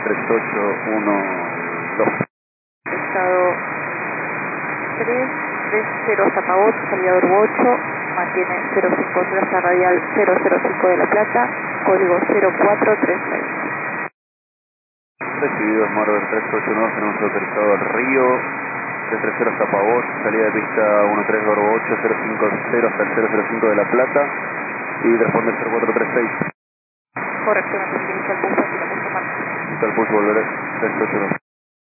3812. Estado 330 Zapagos, salida Urbo 8, mantiene 050 radial 005 de La Plata, código 0436. Recibido Smart 389, tenemos autorizado al Río, 330 Zapagos, salida de pista 13 Urbo 8, 050 hasta el 005 de La Plata, y responde 0436. Correcto, me permite al pulso, si lo puso mal. Está el pulso, volveré 389.